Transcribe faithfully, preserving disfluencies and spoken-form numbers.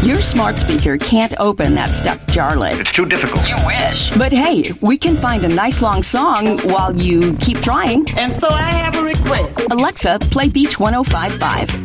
Your smart speaker can't open that stuck jar lid. It's too difficult. You wish. But hey, we can find a nice long song while you keep trying. And so I have a request. Alexa, play Beach one oh five point five.